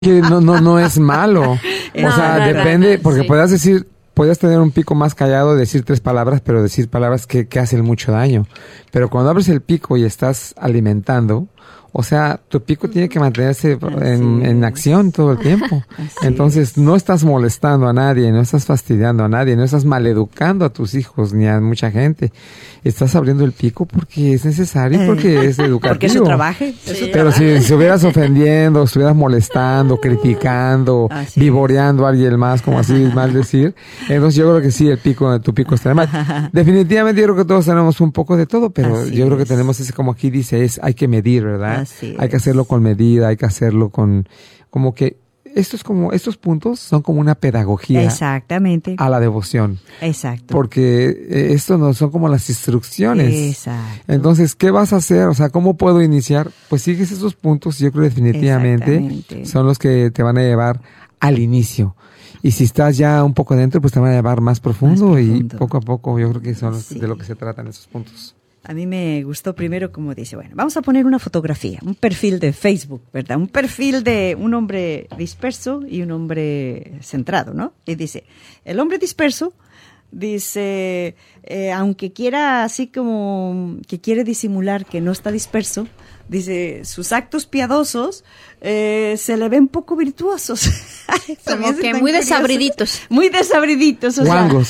Que no es malo. O sea, depende, porque sí. Puedes tener un pico más callado, decir 3 palabras, pero decir palabras que hacen mucho daño. Pero cuando abres el pico y estás alimentando, o sea, tu pico tiene que mantenerse en acción todo el tiempo. Entonces, no estás molestando a nadie, no estás fastidiando a nadie, no estás maleducando a tus hijos ni a mucha gente. Estás abriendo el pico porque es necesario, porque es educativo. Porque es su trabajo. Pero si estuvieras ofendiendo, estuvieras molestando, criticando, vivoreando a alguien más, como así mal decir, entonces yo creo que sí, tu pico está mal. Definitivamente yo creo que todos tenemos un poco de todo, pero yo creo que tenemos ese, como aquí dice, hay que medir, ¿verdad? Hay que hacerlo con medida, hay que hacerlo como que estos puntos son como una pedagogía. Exactamente. A la devoción. Exacto. Porque esto no son como las instrucciones. Exacto. Entonces, ¿qué vas a hacer? O sea, ¿cómo puedo iniciar? Pues sigues esos puntos, yo creo definitivamente son los que te van a llevar al inicio. Y si estás ya un poco dentro, pues te van a llevar más profundo. Y poco a poco yo creo que son de lo que se tratan esos puntos. A mí me gustó primero como dice, bueno, vamos a poner una fotografía, un perfil de Facebook, ¿verdad? Un perfil de un hombre disperso y un hombre centrado, ¿no? Y dice, el hombre disperso dice, aunque quiera así como que quiere disimular que no está disperso, dice, sus actos piadosos se le ven poco virtuosos. Como que muy desabriditos. Muy desabriditos. O guangos.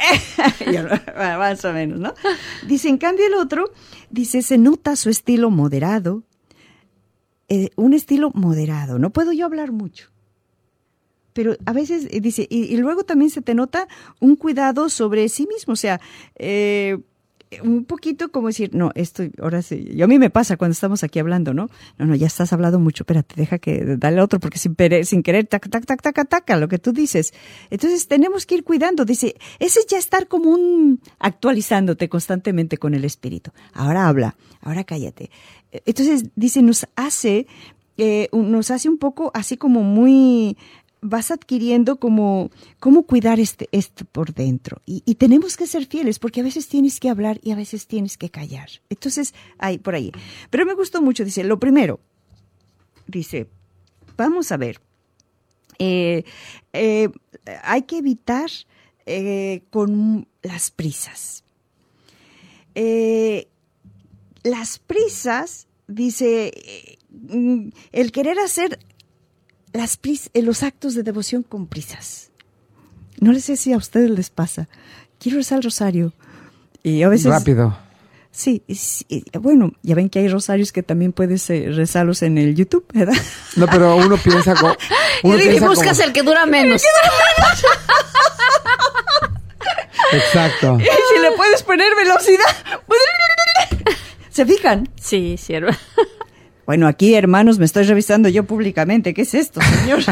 Sea, más o menos, ¿no? Dice, en cambio el otro, dice, se nota su estilo moderado. Un estilo moderado. No puedo yo hablar mucho. Pero a veces, dice, y luego también se te nota un cuidado sobre sí mismo. O sea, un poquito como decir, no, esto, ahora sí, y a mí me pasa cuando estamos aquí hablando, ¿no? No, ya estás hablando mucho, espérate, deja que dale otro, porque sin querer, taca, lo que tú dices. Entonces tenemos que ir cuidando, dice, ese es ya estar como actualizándote constantemente con el espíritu. Ahora habla, ahora cállate. Entonces, dice, nos hace un poco así como muy, vas adquiriendo como cómo cuidar esto por dentro. Y tenemos que ser fieles, porque a veces tienes que hablar y a veces tienes que callar. Entonces, por ahí. Pero me gustó mucho, dice, lo primero, dice, vamos a ver, hay que evitar con las prisas. Las prisas, dice, el querer hacer los actos de devoción con prisas. No sé si a ustedes les pasa. Quiero rezar el rosario. Y a veces... Rápido. Sí, bueno, ya ven que hay rosarios que también puedes rezarlos en el YouTube, ¿verdad? No, pero uno piensa... Y buscas el que dura menos. Exacto. Y si le puedes poner velocidad... ¿Se fijan? Sí, cierto. Bueno, aquí, hermanos, me estoy revisando yo públicamente. ¿Qué es esto, señor?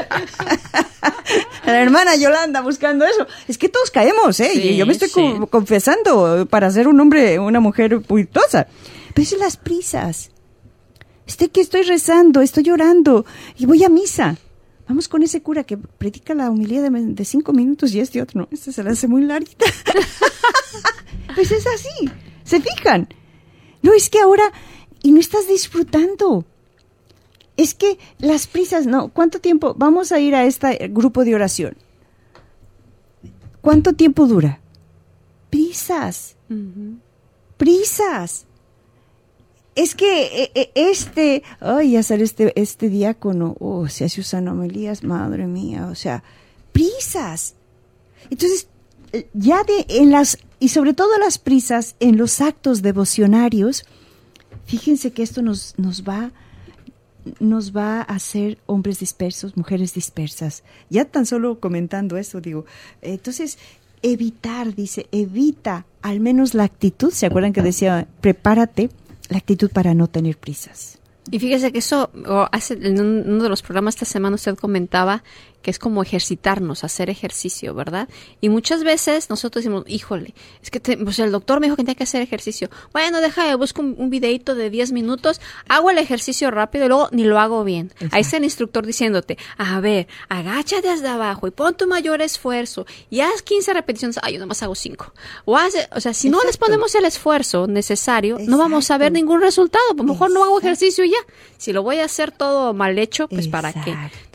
La hermana Yolanda buscando eso. Es que todos caemos, ¿eh? Sí, y yo me estoy confesando para ser un hombre, una mujer virtuosa. Pero es las prisas. Estoy rezando, estoy llorando y voy a misa. Vamos con ese cura que predica la homilía de 5 minutos y este otro, no, este se le hace muy larguita. Pues es así. ¿Se fijan? No, es que ahora... Y no estás disfrutando. Es que las prisas, no, ¿cuánto tiempo? Vamos a ir a este grupo de oración. ¿Cuánto tiempo dura? Prisas. Uh-huh. Prisas. Es que hacer este diácono, se hace usan homilías, madre mía, o sea, prisas. Entonces, y sobre todo las prisas en los actos devocionarios. Fíjense que esto nos va a hacer hombres dispersos, mujeres dispersas. Ya tan solo comentando eso, digo, entonces evita al menos la actitud. ¿Se acuerdan que decía, prepárate, la actitud para no tener prisas? Y fíjese que eso, en uno de los programas esta semana usted comentaba que es como ejercitarnos, hacer ejercicio, ¿verdad? Y muchas veces nosotros decimos, híjole, es que pues el doctor me dijo que tenía que hacer ejercicio. Bueno, busco un videito de 10 minutos, hago el ejercicio rápido y luego ni lo hago bien. Exacto. Ahí está el instructor diciéndote, a ver, agáchate hasta abajo y pon tu mayor esfuerzo y haz 15 repeticiones. Yo nomás hago 5. O sea, si no les ponemos el esfuerzo necesario, no vamos a ver ningún resultado. Pues mejor no hago ejercicio y ya. Si lo voy a hacer todo mal hecho, pues ¿para qué?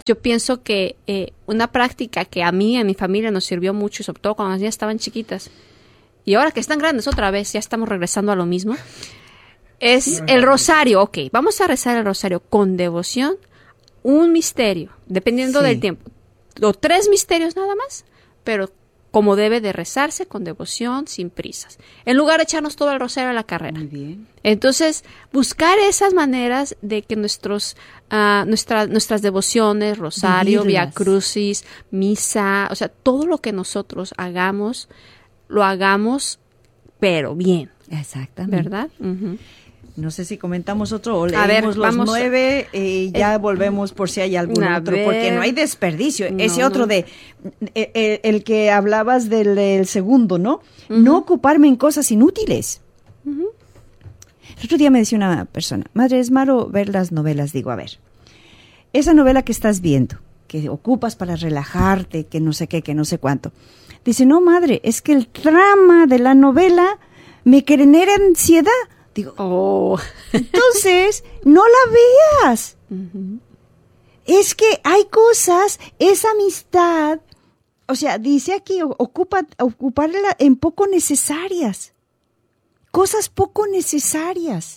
Yo pienso que una práctica que a mí, a mi familia nos sirvió mucho, y sobre todo cuando las niñas estaban chiquitas, y ahora que están grandes otra vez, ya estamos regresando a lo mismo, es el rosario. Ok, vamos a rezar el rosario con devoción, un misterio, dependiendo del tiempo. O 3 misterios nada más, pero como debe de rezarse, con devoción, sin prisas. En lugar de echarnos todo el rosario a la carrera. Muy bien. Entonces, buscar esas maneras de que nuestras devociones, rosario, Vivirlas. vía crucis, misa, o sea, todo lo que nosotros hagamos, lo hagamos, pero bien, Exactamente. ¿verdad? Uh-huh. No sé si comentamos otro o A leemos ver, los vamos. 9 y ya volvemos por si hay algún A otro, ver. porque no hay desperdicio. Ese No, otro no. de el que hablabas del segundo, ¿no? Ujú. No ocuparme en cosas inútiles. El otro día me decía una persona, madre, es malo ver las novelas. Digo, a ver, esa novela que estás viendo, que ocupas para relajarte, que no sé qué, que no sé cuánto. Dice, no, madre, es que el trama de la novela me genera ansiedad. Digo, Oh. entonces, no la veas. Ujú. Es que hay cosas, esa amistad, o sea, dice aquí, ocuparla en poco necesarias. Cosas poco necesarias.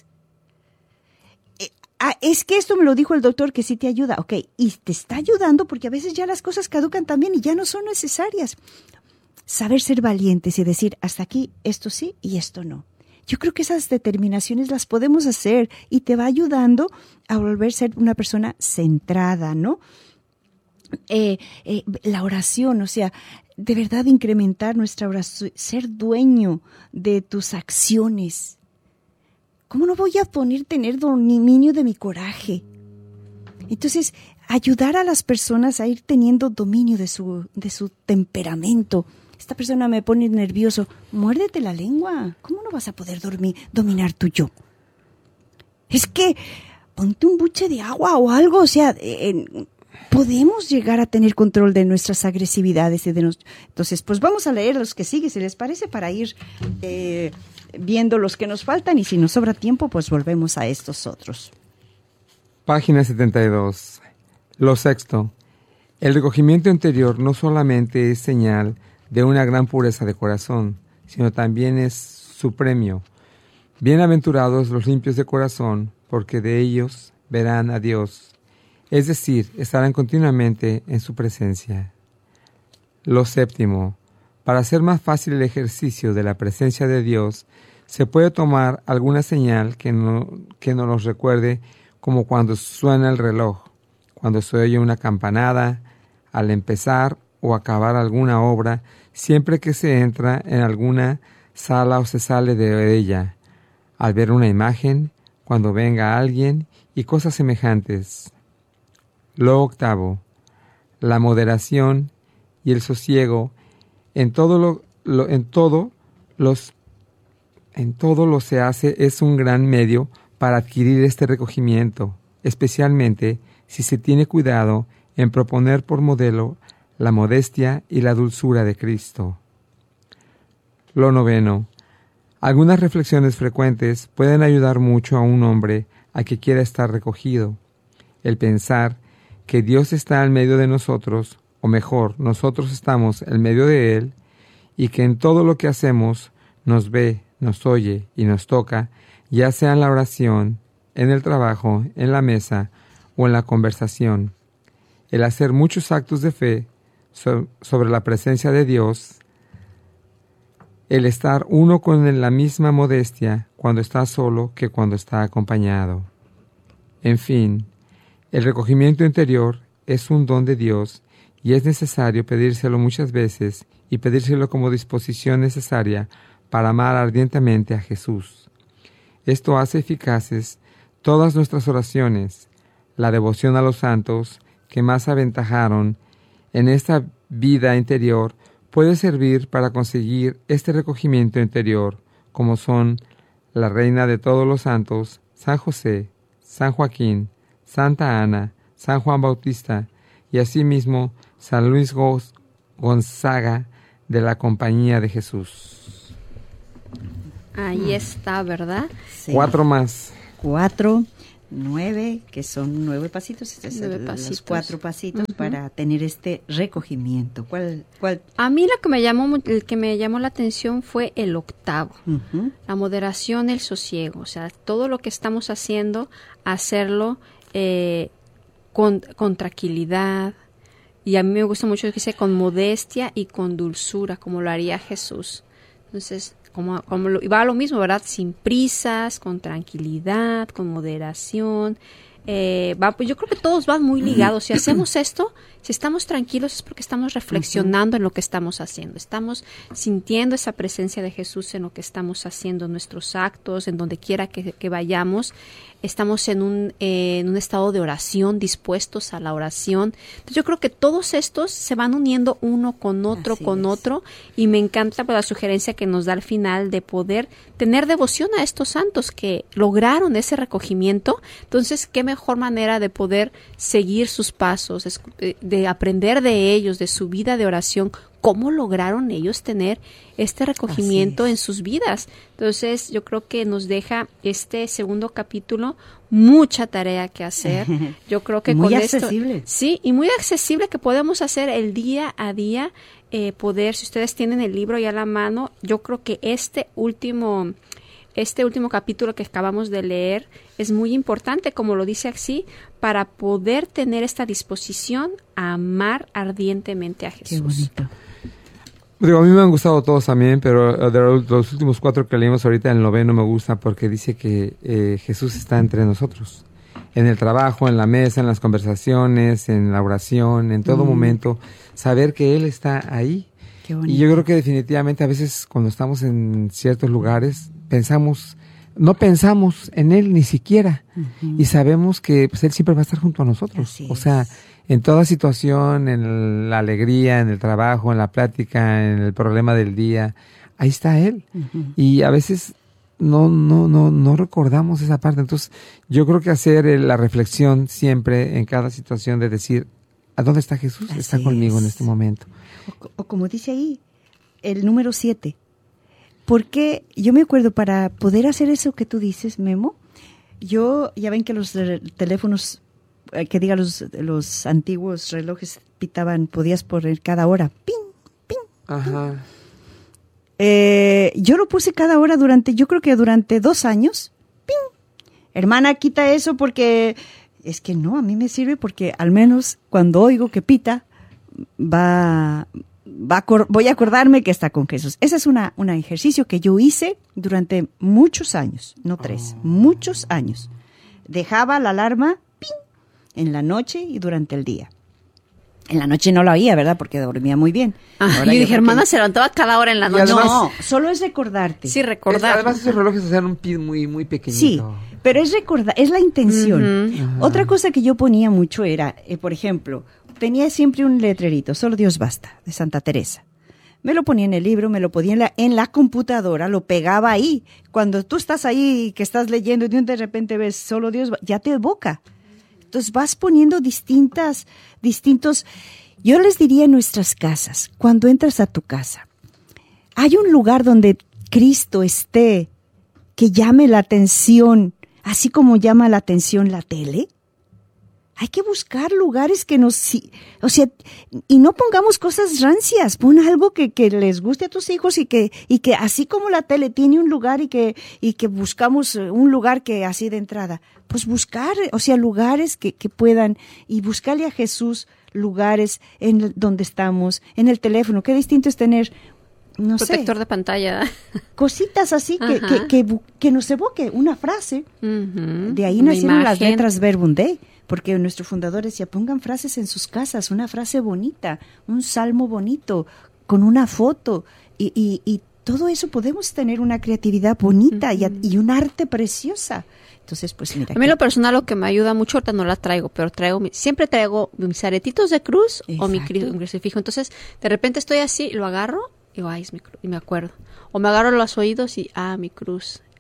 Es que esto me lo dijo el doctor que sí te ayuda. Ok, y te está ayudando porque a veces ya las cosas caducan también y ya no son necesarias. Saber ser valientes y decir, hasta aquí, esto sí y esto no. Yo creo que esas determinaciones las podemos hacer y te va ayudando a volver a ser una persona centrada, ¿no? La oración, o sea, de verdad incrementar nuestra oración, ser dueño de tus acciones. ¿Cómo no voy a tener dominio de mi coraje? Entonces, ayudar a las personas a ir teniendo dominio de su temperamento. Esta persona me pone nervioso. Muérdete la lengua. ¿Cómo no vas a poder dominar tu yo? Es que ponte un buche de agua o algo. O sea, podemos llegar a tener control de nuestras agresividades. Entonces, pues vamos a leer los que siguen, si les parece, para ir viendo los que nos faltan. Y si nos sobra tiempo, pues volvemos a estos otros. Página 72. Lo sexto. El recogimiento interior no solamente es señal de una gran pureza de corazón, sino también es su premio. Bienaventurados los limpios de corazón, porque de ellos verán a Dios, es decir, estarán continuamente en su presencia. Lo séptimo. Para hacer más fácil el ejercicio de la presencia de Dios, se puede tomar alguna señal que nos recuerde, como cuando suena el reloj, cuando se oye una campanada, al empezar o acabar alguna obra, siempre que se entra en alguna sala o se sale de ella, al ver una imagen, cuando venga alguien y cosas semejantes. Lo octavo, la moderación y el sosiego en todo lo se hace es un gran medio para adquirir este recogimiento, especialmente si se tiene cuidado en proponer por modelo la modestia y la dulzura de Cristo. Lo noveno. Algunas reflexiones frecuentes pueden ayudar mucho a un hombre a que quiera estar recogido. El pensar que Dios está en medio de nosotros, o mejor, nosotros estamos en medio de Él, y que en todo lo que hacemos nos ve, nos oye y nos toca, ya sea en la oración, en el trabajo, en la mesa o en la conversación. El hacer muchos actos de fe sobre la presencia de Dios, el estar uno con la misma modestia cuando está solo que cuando está acompañado. En fin, el recogimiento interior es un don de Dios y es necesario pedírselo muchas veces y pedírselo como disposición necesaria para amar ardientemente a Jesús. Esto hace eficaces todas nuestras oraciones, la devoción a los santos que más aventajaron en esta vida interior puede servir para conseguir este recogimiento interior, como son la Reina de todos los santos, San José, San Joaquín, Santa Ana, San Juan Bautista y asimismo San Luis Gonzaga de la Compañía de Jesús. Ahí está, ¿verdad? Sí. 4 más. 4. 9, que son 9 pasitos, los 4 pasitos para tener este recogimiento. ¿Cuál? A mí el que me llamó la atención fue el 8, la moderación, el sosiego. O sea, todo lo que estamos haciendo, hacerlo con tranquilidad. Y a mí me gusta mucho que dice con modestia y con dulzura, como lo haría Jesús. Entonces, va lo mismo, ¿verdad? Sin prisas, con tranquilidad, con moderación. Pues yo creo que todos van muy ligados. Si hacemos esto, si estamos tranquilos es porque estamos reflexionando en lo que estamos haciendo. Estamos sintiendo esa presencia de Jesús en lo que estamos haciendo, en nuestros actos, en donde quiera que vayamos. Estamos en un estado de oración, dispuestos a la oración. Entonces yo creo que todos estos se van uniendo uno con otro, y me encanta la sugerencia que nos da al final de poder tener devoción a estos santos que lograron ese recogimiento. Entonces, qué mejor manera de poder seguir sus pasos, de aprender de ellos, de su vida de oración, cómo lograron ellos tener este recogimiento en sus vidas. Entonces, yo creo que nos deja este segundo capítulo mucha tarea que hacer. Yo creo que muy con accesible. esto, sí, y muy accesible, que podemos hacer el día a día, si ustedes tienen el libro ya a la mano, yo creo que este último capítulo que acabamos de leer es muy importante, como lo dice así, para poder tener esta disposición a amar ardientemente a Jesús. Qué bonito. Digo, a mí me han gustado todos también, pero de los últimos 4 que leímos ahorita, el 9 me gusta porque dice que Jesús está entre nosotros. En el trabajo, en la mesa, en las conversaciones, en la oración, en todo momento, saber que Él está ahí. Qué bonito. Y yo creo que definitivamente a veces cuando estamos en ciertos lugares, no pensamos en Él ni siquiera. Y sabemos que pues, Él siempre va a estar junto a nosotros. Así o sea, en toda situación, en la alegría, en el trabajo, en la plática, en el problema del día, ahí está Él. Y a veces no recordamos esa parte. Entonces, yo creo que hacer la reflexión siempre en cada situación de decir, ¿a dónde está Jesús? Así está conmigo es. en este momento. O como dice ahí, el número 7. Porque yo me acuerdo, para poder hacer eso que tú dices, Memo, ya ven que los teléfonos, los antiguos relojes pitaban, podías poner cada hora, ping, ping. Ajá. Yo lo puse cada hora yo creo que durante 2 años, ping. Hermana, quita eso porque, es que no, a mí me sirve porque al menos cuando oigo que pita, voy a acordarme que está con Jesús. Ese es un ejercicio que yo hice durante muchos años, no 3, muchos años. Dejaba la alarma ¡ping! En la noche y durante el día. En la noche no la oía, ¿verdad? Porque dormía muy bien. Yo dije, hermana, se levantaba cada hora en la noche. Además, no, solo es recordarte. Sí, recordar. Además, esos relojes hacían un pin muy, muy pequeñito. Sí, pero es recordar, es la intención. Otra cosa que yo ponía mucho era, por ejemplo, tenía siempre un letrerito, solo Dios basta, de Santa Teresa. Me lo ponía en el libro, me lo ponía en la computadora, lo pegaba ahí. Cuando tú estás ahí, que estás leyendo y de repente ves solo Dios, ya te evoca. Entonces vas poniendo distintos. Yo les diría en nuestras casas, cuando entras a tu casa, hay un lugar donde Cristo esté que llame la atención, así como llama la atención la tele. Hay que buscar lugares que y no pongamos cosas rancias, pon algo que les guste a tus hijos y que así como la tele tiene un lugar y que buscamos un lugar que así de entrada, pues buscar, lugares que puedan, y buscarle a Jesús lugares en donde estamos, en el teléfono. Qué distinto es tener, no sé, protector de pantalla. Cositas así que nos evoque una frase. De ahí nacieron las letras Verbum Dei. Porque nuestro fundador decía, pongan frases en sus casas, una frase bonita, un salmo bonito, con una foto, y todo eso podemos tener una creatividad bonita y un arte preciosa. Entonces, pues mira. A mí lo personal lo que me ayuda mucho, ahorita no la traigo, pero siempre traigo mis aretitos de cruz. Exacto. O mi crucifijo. Entonces, de repente estoy así, lo agarro y digo, ay, es mi cruz, y me acuerdo. O me agarro los oídos y, mi cruz.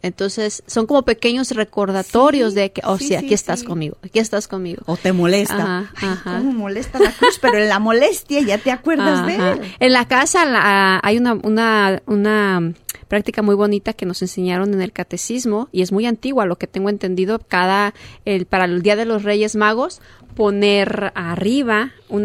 Entonces, son como pequeños recordatorios de que, sí, sí, aquí estás sí. conmigo, aquí estás conmigo. O te molesta. Ajá, Ay, ajá. ¿cómo molesta la cruz? Pero en la molestia ya te acuerdas de Ajá. él. En la casa hay una práctica muy bonita que nos enseñaron en el catecismo y es muy antigua, lo que tengo entendido, para el Día de los Reyes Magos, poner arriba